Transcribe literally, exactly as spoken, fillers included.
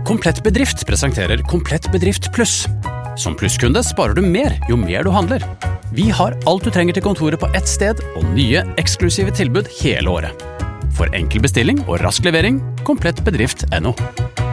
Komplett Bedrift presenterer Komplett Bedrift Pluss. Som plusskunde sparer du mer jo mer du handler. Vi har alt du trenger til kontoret på ett sted, og nye, eksklusive tilbud hele året. For enkel bestilling og rask levering, komplett bedrift punktum no.